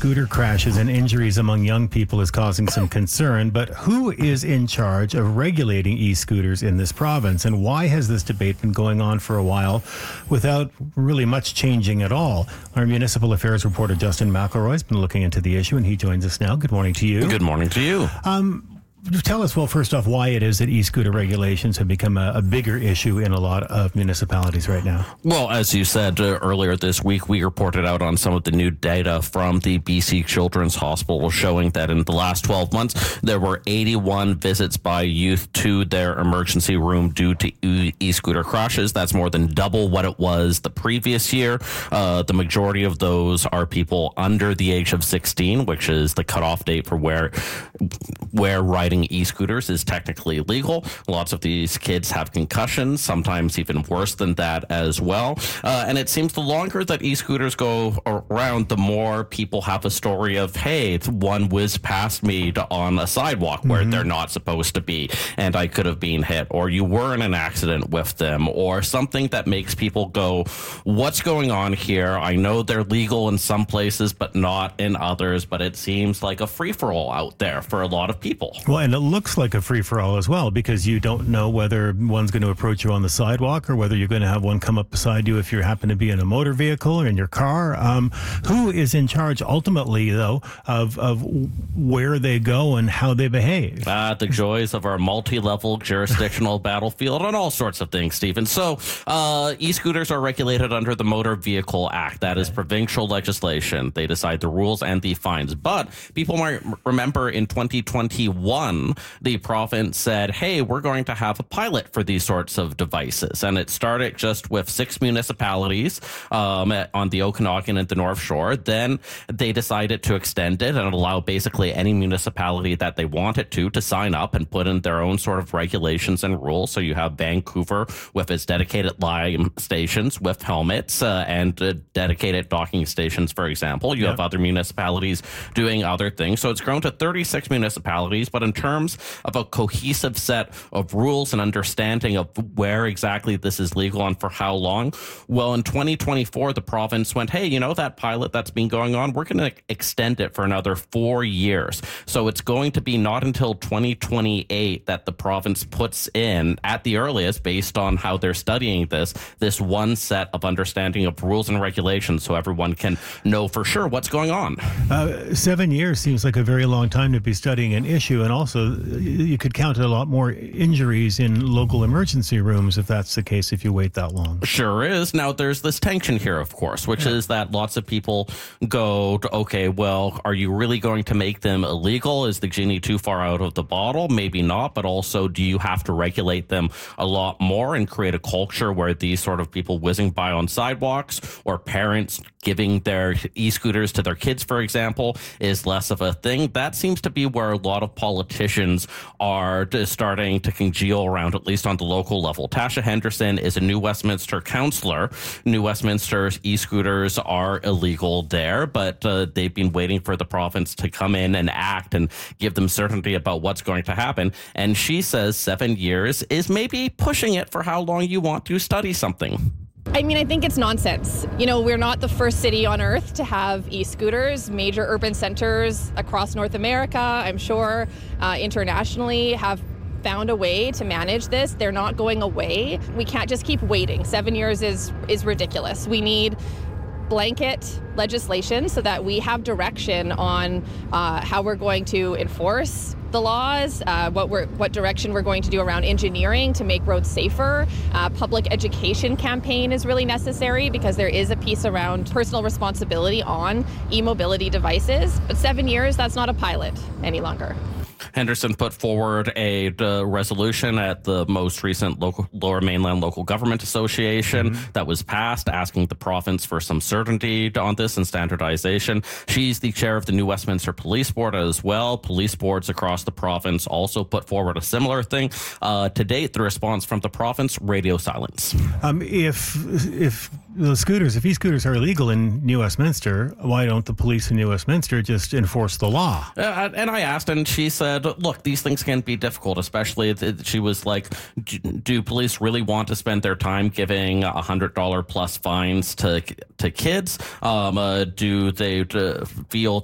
e-scooter crashes and injuries among young people is causing some concern, but who is in charge of regulating e-scooters in this province, and why has this debate been going on for a while without really much changing at all? Our municipal affairs reporter Justin McElroy has been looking into the issue, and he joins us now. Good morning to you. Good morning to you. Tell us, well, first off, why it is that e-scooter regulations have become a bigger issue in a lot of municipalities right now. Well, as you said earlier this week, we reported out on some of the new data from the BC Children's Hospital showing that in the last 12 months, there were 81 visits by youth to their emergency room due to e-scooter crashes. That's more than double what it was the previous year. The majority of those are people under the age of 16, which is the cutoff date for where riding e-scooters is technically legal. Lots of these kids have concussions, sometimes even worse than that as well. And it seems the longer that e-scooters go around, the more people have a story of, hey, one whizzed past me on a sidewalk where they're not supposed to be, and I could have been hit, or you were in an accident with them, or something that makes people go, what's going on here? I know they're legal in some places, but not in others, but it seems like a free-for-all out there for a lot of people. Well, and it looks like a free-for-all as well, because you don't know whether one's going to approach you on the sidewalk or whether you're going to have one come up beside you if you happen to be in a motor vehicle or in your car. Who is in charge ultimately, though, of where they go and how they behave? The joys of our multi-level jurisdictional battlefield and all sorts of things, Stephen. So e-scooters are regulated under the Motor Vehicle Act. That is provincial legislation. They decide the rules and the fines. But people might remember in 2021, the province said, hey, we're going to have a pilot for these sorts of devices. And it started just with 6 municipalities on the Okanagan and the North Shore. Then they decided to extend it and allow basically any municipality that they wanted to sign up and put in their own sort of regulations and rules. So you have Vancouver with its dedicated Lime stations with helmets and dedicated docking stations, for example. You have other municipalities doing other things. So it's grown to 36 municipalities, but in terms of a cohesive set of rules and understanding of where exactly this is legal and for how long, well, in 2024, the province went, hey, you know that pilot that's been going on, we're going to extend it for another 4 years. So it's going to be not until 2028 that the province puts in, at the earliest, based on how they're studying this one set of understanding of rules and regulations so everyone can know for sure what's going on. 7 years seems like a very long time to be studying an issue, and also you could count a lot more injuries in local emergency rooms if that's the case, if you wait that long. Sure is. Now, there's this tension here, of course, which is that lots of people go, okay, well, are you really going to make them illegal? Is the genie too far out of the bottle? Maybe not, but also, do you have to regulate them a lot more and create a culture where these sort of people whizzing by on sidewalks or parents giving their e-scooters to their kids, for example, is less of a thing? That seems to be where a lot of politicians are starting to congeal around, at least on the local level. Tasha Henderson is a New Westminster councillor. New Westminster's e-scooters are illegal there, but they've been waiting for the province to come in and act and give them certainty about what's going to happen. And she says 7 years is maybe pushing it for how long you want to study something. I mean, I think it's nonsense. You know, we're not the first city on earth to have e-scooters. Major urban centers across North America, I'm sure, internationally have found a way to manage this. They're not going away. We can't just keep waiting. 7 years is ridiculous. We need blanket legislation so that we have direction on how we're going to enforce the laws, what direction we're going to do around engineering to make roads safer. Public education campaign is really necessary because there is a piece around personal responsibility on e-mobility devices. But 7 years, that's not a pilot any longer. Henderson put forward a resolution at the most recent Lower Mainland Local Government Association that was passed, asking the province for some certainty on this and standardization. She's the chair of the New Westminster Police Board as well. Police boards across the province also put forward a similar thing. To date, the response from the province, radio silence. If the scooters, if e-scooters are illegal in New Westminster, why don't the police in New Westminster just enforce the law? And I asked, and she said, look, these things can be difficult, especially, she was like, do police really want to spend their time giving $100 plus fines to kids? Do they feel